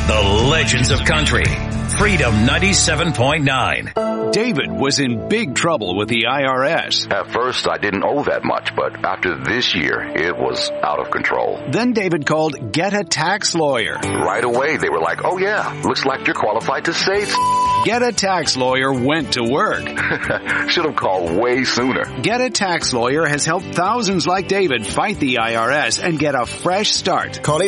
The legends of country. Freedom 97.9. David was in big trouble with the IRS. At first, I didn't owe that much, but after this year, it was out of control. Then David called Get a Tax Lawyer. Right away, they were like, oh yeah, looks like you're qualified to save. Get a Tax Lawyer went to work. Should have called way sooner. Get a Tax Lawyer has helped thousands like David fight the IRS and get a fresh start. Call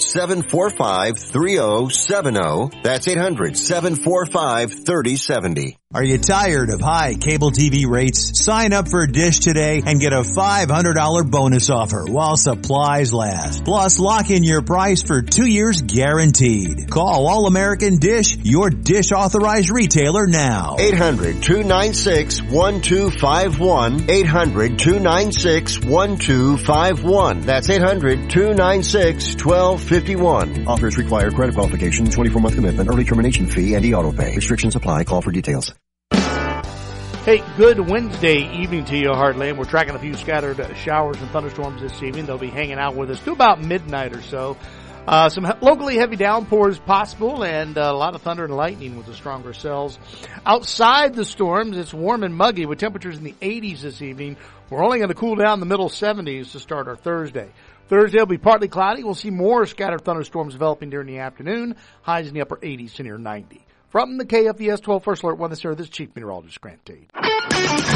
800-745-3070. That's 800-745-3070. Are you tired of high cable TV rates? Sign up for Dish today and get a $500 bonus offer while supplies last. Plus, lock in your price for 2 years guaranteed. Call All American Dish, your Dish authorized retailer now. 800-296-1251. 800-296-1251. That's 800-296-1251. Offers require credit qualification, 24-month commitment, early termination fee, and e-auto pay. Restrictions apply. Call for details. Hey, good Wednesday evening to you, Heartland. We're tracking a few scattered showers and thunderstorms this evening. They'll be hanging out with us to about midnight or so. Some locally heavy downpours possible and a lot of thunder and lightning with the stronger cells. Outside the storms, it's warm and muggy with temperatures in the 80s this evening. We're only going to cool down in the middle 70s to start our Thursday. Thursday will be partly cloudy. We'll see more scattered thunderstorms developing during the afternoon. Highs in the upper 80s to near 90. From the KFES 12 First Alert 1 this year, this is Chief Meteorologist Grant Tate.